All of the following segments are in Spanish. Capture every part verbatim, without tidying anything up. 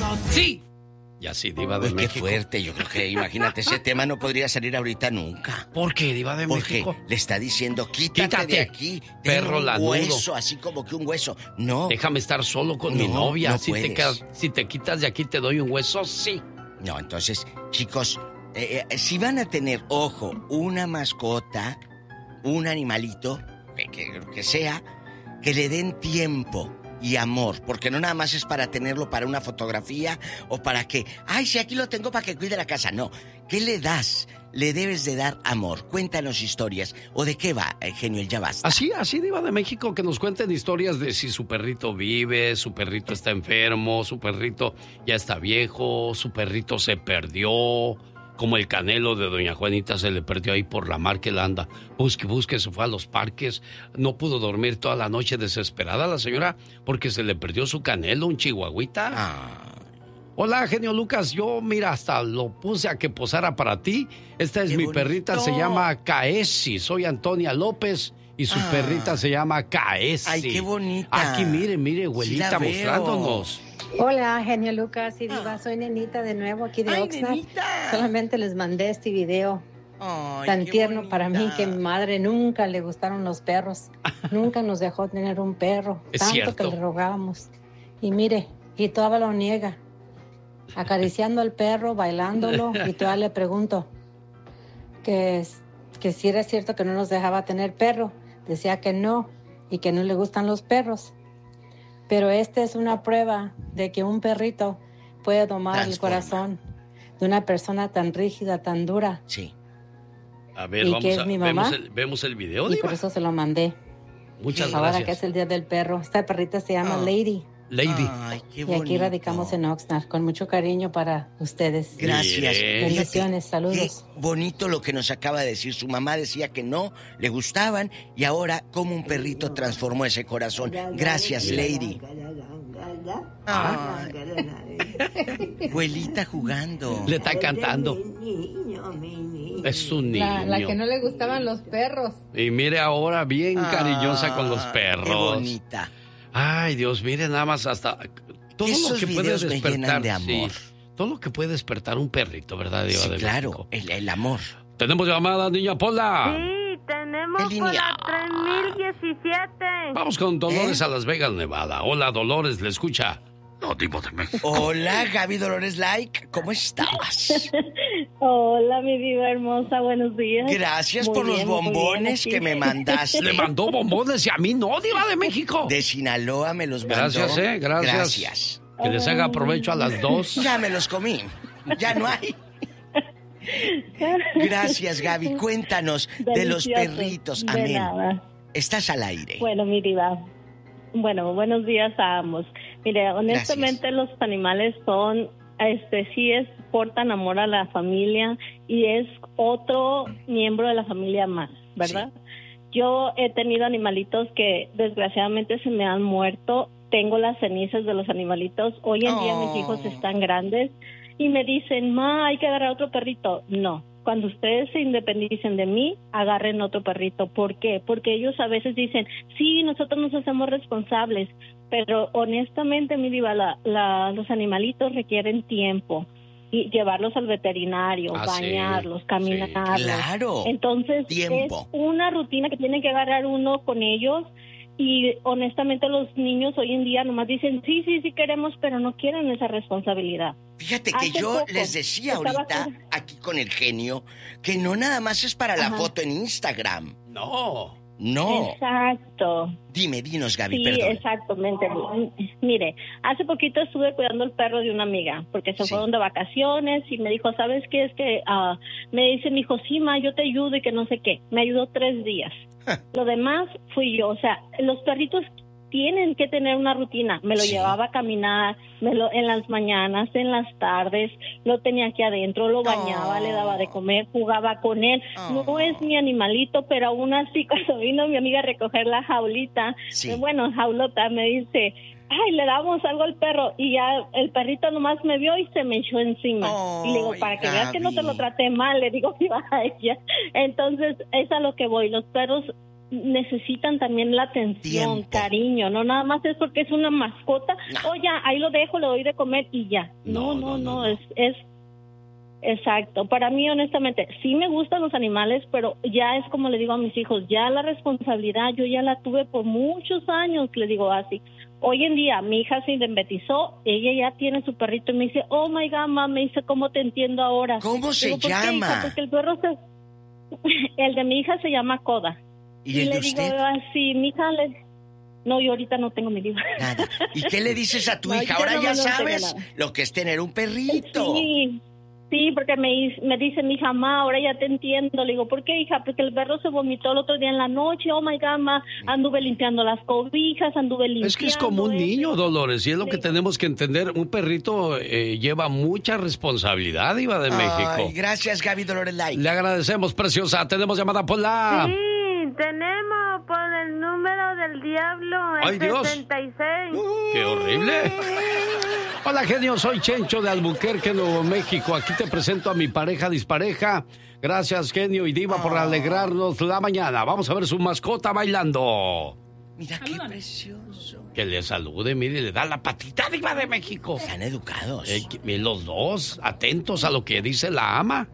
Sí. Y así, Diva de Uy, México. qué fuerte, yo creo que, imagínate, ese tema no podría salir ahorita nunca. ¿Por qué, Diva de Porque México? le está diciendo, quítate, Quítate, de aquí, perro un lanudo. hueso, así como que un hueso. No. Déjame estar solo con No, mi novia. no si, te, puedes. si te quitas de aquí, te doy un hueso, sí. No, entonces, chicos, eh, eh, si van a tener, ojo, una mascota, un animalito, que, que, que sea, que le den tiempo y amor, porque no nada más es para tenerlo para una fotografía o para que, ay, si aquí lo tengo para que cuide la casa. No, ¿qué le das? Le debes de dar amor. Cuéntanos historias. ¿O de qué va, genio, el ya basta? Así, así, Diva de México, que nos cuenten historias de si su perrito vive, su perrito está enfermo, su perrito ya está viejo, su perrito se perdió, como el Canelo de doña Juanita se le perdió ahí por la mar que él anda. Busque, busque, se fue a los parques, no pudo dormir toda la noche desesperada la señora porque se le perdió su Canelo, un chihuahuita. Ah. Hola, genio Lucas, yo mira, hasta lo puse a que posara para ti. Esta es Qué mi bonito. perrita, se llama Caesi, soy Antonia López y su Ah. perrita se llama Caesi. Ay, qué bonita. Aquí, mire, mire, abuelita, Sí la veo. mostrándonos. Hola, genio Lucas y Diva, soy Nenita de nuevo aquí de Ay, Oxnard. Nenita. Solamente les mandé este video Ay, tan qué tierno bonita. para mí que mi madre nunca le gustaron los perros. Nunca nos dejó tener un perro, Es tanto cierto. que le rogábamos. Y mire, y todavía lo niega. Acariciando al perro, bailándolo, y todavía le pregunto que, es- que si era cierto que no nos dejaba tener perro. Decía que no y que no le gustan los perros. Pero esta es una prueba de que un perrito puede domar el Transforma. corazón de una persona tan rígida, tan dura. Sí. A ver, ¿Y vamos qué es a mi vemos mamá? el, vemos el video, Y Diva. por eso se lo mandé. Muchas Ahora gracias. que es el Día del Perro. Esta perrita se llama Ah. Lady. Lady. Ay, qué Y bonito. aquí radicamos en Oxnard. Con mucho cariño para ustedes. Gracias. Mire. Bendiciones, Fíjate, saludos. Qué bonito lo que nos acaba de decir. Su mamá decía que no, le gustaban, y ahora como un perrito transformó ese corazón. Gracias, Lady. Ay, abuelita jugando. Le está cantando. Es un niño. La, la que no le gustaban los perros. Y mire ahora, bien cariñosa con los Ah, perros. Qué bonita. Ay, Dios, mire nada más hasta todo Esos lo que puede videos me despertar llenan de amor. sí, todo lo que puede despertar un perrito, ¿verdad, Diva Sí, de claro, México? el, el amor. Tenemos llamada, niña Pola. Sí, tenemos ¿Qué por línea? la tres mil diecisiete. Vamos con Dolores ¿Eh? a Las Vegas, Nevada. Hola, Dolores, le escucha. No, Diva de México. Hola, Gaby Dolores Like, ¿cómo estás? Hola, mi diva hermosa, buenos días. Gracias Muy por los bien, muy bombones bien, que me aquí. mandaste. Le mandó bombones y a mí no, Diva de México. De Sinaloa me los mandó. Gracias, eh, gracias. Gracias. Que les haga provecho a las dos. Ya me los comí. Ya no hay. Gracias, Gaby. Cuéntanos de los Delicioso, perritos. de Amén. nada. Estás al aire. Bueno, mi diva. Bueno, buenos días a ambos. Mire, honestamente los animales son, este, sí es, portan amor a la familia y es otro miembro de la familia más, ¿verdad? Yo he tenido animalitos que desgraciadamente se me han muerto. Tengo las cenizas de los animalitos. Hoy en día mis Oh. hijos están grandes y me dicen, ma, hay que agarrar otro perrito. No. Cuando ustedes se independicen de mí, agarren otro perrito. ¿Por qué? Porque ellos a veces dicen, sí, nosotros nos hacemos responsables, pero honestamente, mi diva, la, la, los animalitos requieren tiempo y llevarlos al veterinario, Ah, sí, bañarlos, sí. caminarlos. Claro. Entonces, Tiempo. es una rutina que tiene que agarrar uno con ellos. Y honestamente los niños hoy en día nomás dicen, sí, sí, sí queremos, pero no quieren esa responsabilidad. Fíjate que Hace yo poco les decía estaba ahorita, con- aquí con el genio, que no nada más es para la Ajá. foto en Instagram. No. No. Exacto. Dime, dinos, Gaby, Sí, perdón. exactamente. Mire, hace poquito estuve cuidando el perro de una amiga, porque se Sí. fueron de vacaciones y me dijo, ¿sabes qué? Es que ah, me dice, mi hijo, sí, ma, yo te ayudo y que no sé qué. Me ayudó tres días. Lo demás fui yo. O sea, los perritos tienen que tener una rutina. Me lo Sí. llevaba a caminar, me lo, en las mañanas, en las tardes, lo tenía aquí adentro, lo bañaba, Oh. le daba de comer, jugaba con él. Oh. No es mi animalito, pero aún así cuando vino mi amiga a recoger la jaulita, Sí. eh, bueno, jaulota, me dice, ay, le damos algo al perro, y ya el perrito nomás me vio y se me echó encima. Oh, y le digo, para que veas que no te lo Gaby. traté mal, le digo que iba a ella. Entonces, es a lo que voy, los perros necesitan también la atención, Tiempo. cariño, no nada más es porque es una mascota, No. o ya, ahí lo dejo, le doy de comer y ya. No, no, no, no, no. es... es Exacto, para mí honestamente sí me gustan los animales, pero ya es como le digo a mis hijos, ya la responsabilidad yo ya la tuve por muchos años, le digo así. Hoy en día mi hija se independizó, ella ya tiene su perrito y me dice, oh my God, ma, me dice, ¿cómo te entiendo ahora? ¿Cómo se digo, ¿por qué, llama? hija? Porque el perro se... el de mi hija se llama Coda. ¿Y el le de usted? digo así, mi hija le... No, yo ahorita no tengo mi vida. Nada. ¿Y qué le dices a tu No, hija? yo Ahora no ya me lo sabes tengo, lo que es tener un perrito. Sí, sí, porque me, me dice mi hija, ma, ahora ya te entiendo. Le digo, ¿por qué, hija? Porque el perro se vomitó el otro día en la noche. Oh, my God, ma, anduve limpiando las cobijas, anduve limpiando. Es que es como un niño, eso. Dolores, y es lo que tenemos que entender. Un perrito eh, lleva mucha responsabilidad, Diva de México. Ay, gracias, Gaby Dolores Light. Le agradecemos, preciosa. Tenemos llamada por la... Sí, tenemos por el número del diablo, el ¡Ay, Dios! sesenta y seis. ¡Qué horrible! Hola, genio, soy Chencho de Albuquerque, Nuevo México. Aquí te presento a mi pareja dispareja. Gracias, genio y diva, por alegrarnos la mañana. Vamos a ver su mascota bailando. Mira qué precioso. Que le salude, mire, le da la patita, Diva de México. Están educados. Eh, que- los dos, atentos a lo que dice la ama.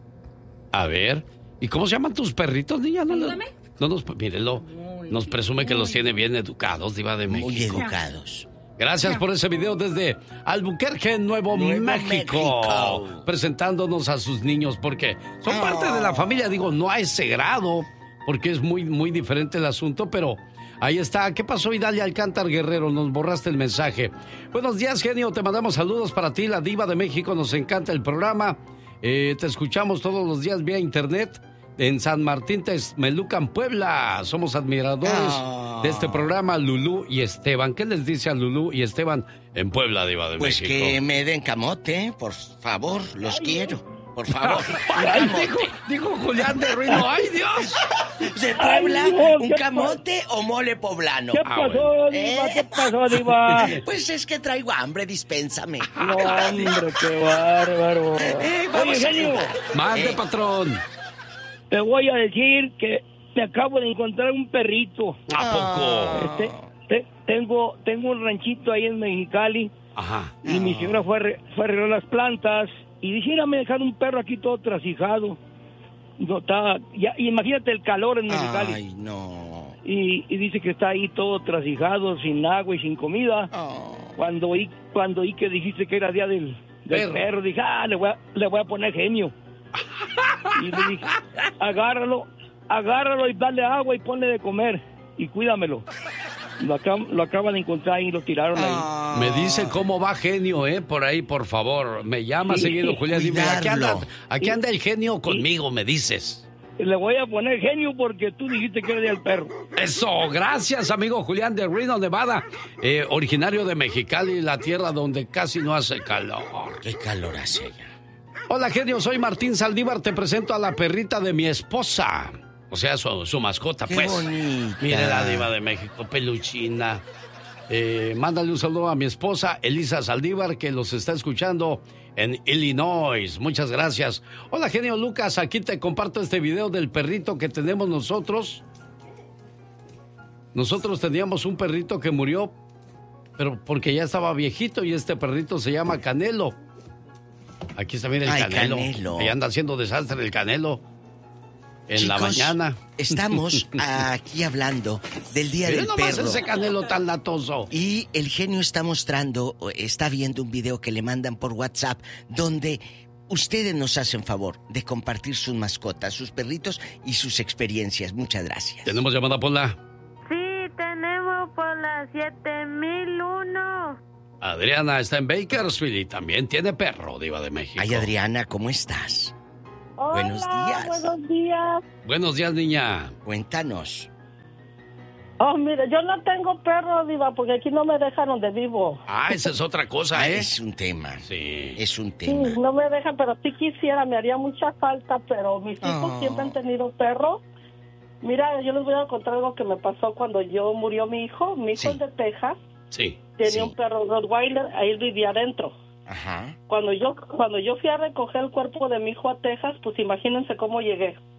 A ver, ¿y cómo se llaman tus perritos, niña? No, no, no nos, mírelo, nos presume que los tiene bien educados, Diva de México. Muy educados. Gracias por ese video desde Albuquerque, Nuevo, Nuevo México, México. presentándonos a sus niños, porque son parte de la familia, digo, no a ese grado, porque es muy, muy diferente el asunto, pero ahí está. ¿Qué pasó, Idalia Alcántar Guerrero? Nos borraste el mensaje. Buenos días, genio, te mandamos saludos para ti, la Diva de México, nos encanta el programa, eh, te escuchamos todos los días vía internet. En San Martín Texmelucan, Puebla. Somos admiradores Oh. de este programa, Lulú y Esteban. ¿Qué les dice a Lulú y Esteban en Puebla, Diva de Pues México? que me den camote, por favor, los quiero. Por favor. Ay, dijo, dijo Julián de Ruino. ¡Ay, Dios! ¿De Puebla? Ay, no, ¿Un ¿qué camote o mole poblano? ¿Qué Ah, pasó, bueno. Diva? ¿Eh? ¿Qué pasó, Diva? Pues es que traigo hambre, dispénsame. No, hombre, qué bárbaro. Eh, Oye, vamos a genio, jugar. Mande, Eh, patrón. te voy a decir que me acabo de encontrar un perrito. ¿A poco? Este, te- tengo, tengo un ranchito ahí en Mexicali Ajá. y mi señora fue a, re- fue a arreglar las plantas y dijera me dejar un perro aquí todo trasijado. No, está, ya, imagínate el calor en Mexicali. Ay, no. Y, y dice que está ahí todo trasijado, sin agua y sin comida. Oh. Cuando oí, cuando oí que dijiste que era día del, del Perro. perro. dije, ah, le voy a, le voy a poner genio. Y le dije, agárralo, agárralo y dale agua y ponle de comer y cuídamelo. Lo, acab- lo acaban de encontrar y lo tiraron ahí. Ah. Me dice cómo va genio, ¿eh? Por ahí, por favor. Me llama Sí, seguido, Julián. Dime, aquí anda, cuidarlo. aquí anda el genio conmigo, me dices. Le voy a poner genio porque tú dijiste que era día del perro. Eso, gracias, amigo Julián de Reno, Nevada. Eh, originario de Mexicali, la tierra donde casi no hace calor. Qué calor hace ya. Hola, genio, soy Martín Saldívar. Te presento a la perrita de mi esposa. O sea, su, su mascota, Qué pues. bonita. Mire la Diva de México, peluchina. Eh, mándale un saludo a mi esposa, Elisa Saldívar, que los está escuchando en Illinois. Muchas gracias. Hola, genio Lucas. Aquí te comparto este video del perrito que tenemos nosotros. Nosotros teníamos un perrito que murió, pero porque ya estaba viejito, y este perrito se llama Canelo. Aquí está, mira el Ay, Canelo. Canelo. Ahí anda haciendo desastre el Canelo. En la Chicos, mañana. Estamos aquí hablando del Día Mira del nomás Perro. ese Canelo tan latoso. Y el genio está mostrando, está viendo un video que le mandan por WhatsApp donde ustedes nos hacen favor de compartir sus mascotas, sus perritos y sus experiencias. Muchas gracias. Tenemos llamada por la... Sí, tenemos por la siete mil uno. Adriana está en Bakersfield y también tiene perro, Diva de México. Ay, Adriana, ¿cómo estás? Hola, Buenos días. buenos días. Buenos días, niña. Cuéntanos. Oh, mire, yo no tengo perro, Diva, porque aquí no me dejan donde vivo. Ah, esa es otra cosa, Ah, ¿eh? es un tema. Sí. Es un Sí, tema. no me dejan, pero sí quisiera, me haría mucha falta, pero mis hijos Oh. siempre han tenido perro. Mira, yo les voy a contar algo que me pasó cuando yo murió mi hijo. Mi hijo Sí. es de Texas, Sí. tenía Sí. un perro Rottweiler, ahí vivía adentro. Ajá. Cuando yo cuando yo fui a recoger el cuerpo de mi hijo a Texas, pues imagínense cómo llegué.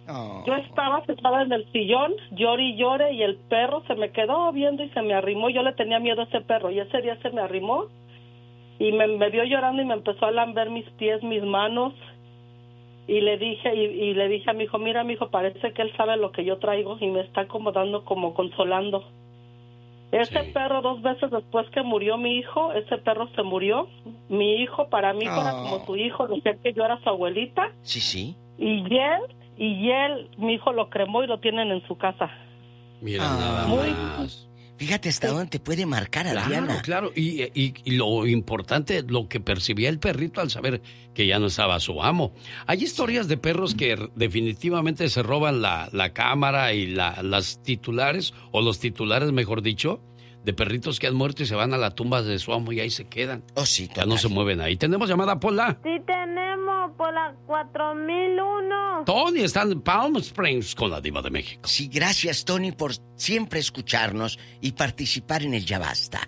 Oh. Yo estaba sentada en el sillón, lloré y lloré, y el perro se me quedó viendo y se me arrimó. Yo le tenía miedo a ese perro, y ese día se me arrimó y me, me vio llorando y me empezó a lamber mis pies, mis manos. Y le dije y, y le dije a mi hijo, mira, mi hijo, parece que él sabe lo que yo traigo y me está acomodando, como consolando. Ese sí. perro, dos veces después que murió mi hijo, ese perro se murió. Mi hijo, para mí, oh. era como su hijo, decía que yo era su abuelita. Sí, sí. Y él, y él, mi hijo lo cremó y lo tienen en su casa. Mira, ah. nada Muy, más. Fíjate hasta dónde te puede marcar, Adriana. Claro, claro. Y, y, y lo importante, lo que percibía el perrito al saber que ya no estaba su amo. Hay historias de perros que definitivamente se roban la, la cámara y la, las titulares, o los titulares, mejor dicho, de perritos que han muerto y se van a la tumba de su amo y ahí se quedan. Oh, sí, ya no se mueven ahí. ¿Tenemos llamada, Pola? Sí, tenemos, Pola cuatro mil uno. Tony está en Palm Springs con la Diva de México. Sí, gracias, Tony, por siempre escucharnos y participar en el Ya Basta.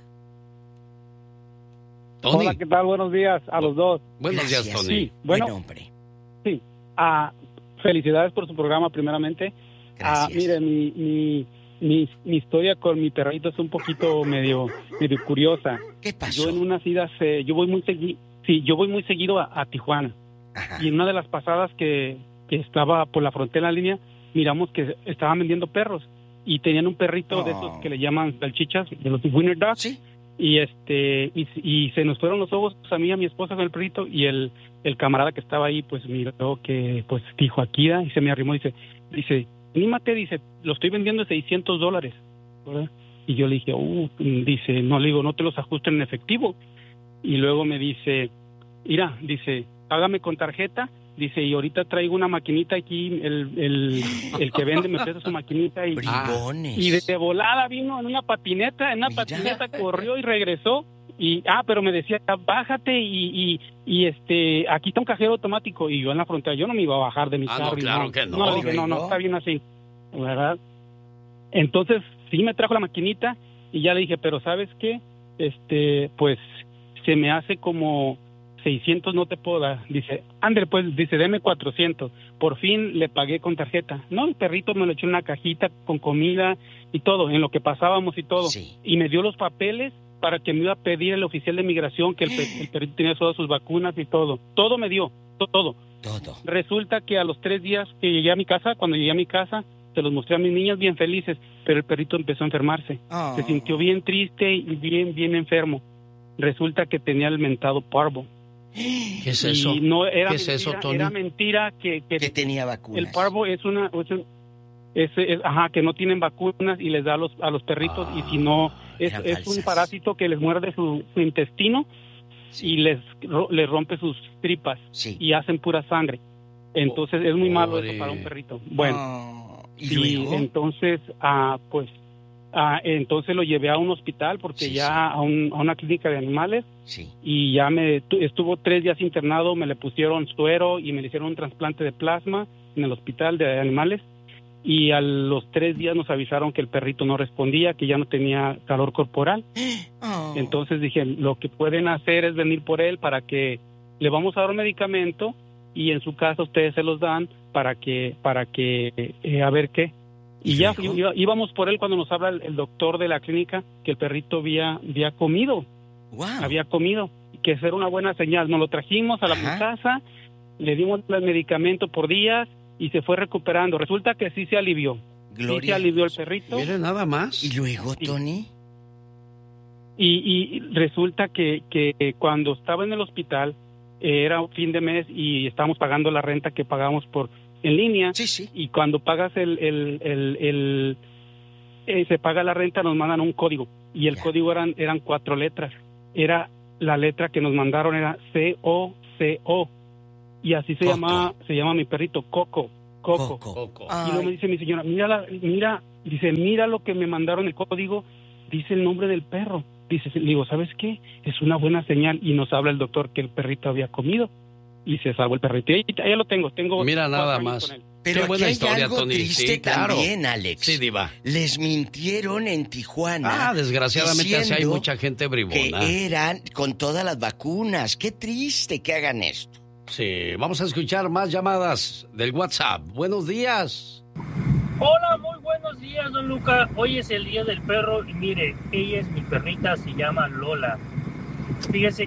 Tony. Hola, ¿qué tal? Buenos días a los dos. Buenos gracias. días, Tony. Sí, bueno, buen hombre. Sí, uh, felicidades por su programa, primeramente. Gracias. Uh, mire, mi... mi Mi, mi historia con mi perrito es un poquito medio medio curiosa. ¿Qué pasó? Yo en unas idas, eh, yo voy muy seguido, sí, yo voy muy seguido a, a Tijuana. Ajá. Y en una de las pasadas que, que estaba por la frontera en la línea, miramos que estaban vendiendo perros y tenían un perrito oh. de esos que le llaman salchichas, de los Winner Dogs. Sí. Y este y, y se nos fueron los ojos pues, a mí y a mi esposa con el perrito, y el el camarada que estaba ahí pues miró que pues dijo aquí y se me arrimó y dice dice anímate, dice, lo estoy vendiendo en seiscientos dólares, ¿verdad? Y yo le dije, uh, dice, no, le digo, no te los ajusten en efectivo. Y luego me dice, mira, dice, págame con tarjeta, dice, y ahorita traigo una maquinita aquí, el, el, el que vende me presta su maquinita. Y, Bribones. y de, de volada vino en una patineta, en una Mira. patineta corrió y regresó. Y, ah, pero me decía, bájate y, y, y este, aquí está un cajero automático. Y yo en la frontera, yo no me iba a bajar de mi ah, carro. No, claro no, que no. No, dije, no, no, está bien así, ¿verdad? Entonces, sí me trajo la maquinita y ya le dije, pero ¿sabes qué? Este, pues, se me hace como seiscientos, no te puedo dar. Dice, André, pues, dice, deme cuatrocientos. Por fin le pagué con tarjeta. No, el perrito me lo echó en una cajita con comida y todo, en lo que pasábamos y todo. Sí. Y me dio los papeles para que me iba a pedir el oficial de migración que el, el perrito tenía todas sus vacunas y todo. Todo me dio, todo. Todo. Resulta que a los tres días que llegué a mi casa, cuando llegué a mi casa, se los mostré a mis niñas bien felices, pero el perrito empezó a enfermarse. Oh. Se sintió bien triste y bien, bien enfermo. Resulta que tenía el mentado parvo. ¿Qué es eso? Y no era ¿Qué es mentira, eso, Tony? Era mentira que, que, que tenía vacunas. El parvo es una... Es un, Es, es, ajá, que no tienen vacunas y les da a los, a los perritos, ah, y si no, es, es un parásito que les muerde su, su intestino, sí, y les, ro, les rompe sus tripas, sí, y hacen pura sangre. Entonces oh, es muy malo eso para un perrito. Bueno, oh, ¿y, y entonces, ah, pues, ah, entonces lo llevé a un hospital, porque sí, ya sí. A, un, a una clínica de animales, sí, y ya me estuvo tres días internado, me le pusieron suero y me le hicieron un trasplante de plasma en el hospital de animales. Y a los tres días nos avisaron que el perrito no respondía, que ya no tenía calor corporal. Oh. Entonces dije, lo que pueden hacer es venir por él para que le vamos a dar un medicamento y en su casa ustedes se los dan para que, para que eh, a ver qué. Y ¿Sí, ya iba, íbamos por él cuando nos habla el, el doctor de la clínica que el perrito había, había comido. Wow. Había comido, que eso era una buena señal. Nos lo trajimos a la casa, le dimos el medicamento por días y se fue recuperando. Resulta que sí se alivió. Gloria. Sí se alivió el perrito. ¿Mire nada más? ¿Y luego, Tony? Y, y resulta que, que cuando estaba en el hospital, eh, era un fin de mes y estábamos pagando la renta que pagamos por en línea. Sí, sí. Y cuando pagas el... el, el, el eh, se paga la renta, nos mandan un código. Y el yeah. código eran, eran cuatro letras. Era la letra que nos mandaron, era C O C O. Y así se llama, se llama mi perrito, Coco, Coco. Coco. Y luego me dice mi señora, mira, la, mira, dice, mira lo que me mandaron el código, dice el nombre del perro. Dice, le digo, ¿sabes qué? Es una buena señal. Y nos habla el doctor que el perrito había comido y se salvó el perrito. Y ya lo tengo, tengo. Mira nada más. Pero qué buena hay historia, algo Tony. triste Sí, claro. también, Alex. Sí, Diva. Les mintieron en Tijuana. Ah, desgraciadamente así hay mucha gente bribona. Que eran con todas las vacunas. Qué triste que hagan esto. Sí, vamos a escuchar más llamadas del WhatsApp. Buenos días. Hola, muy buenos días, don Luca. Hoy es el día del perro y mire, ella es mi perrita, se llama Lola. Fíjese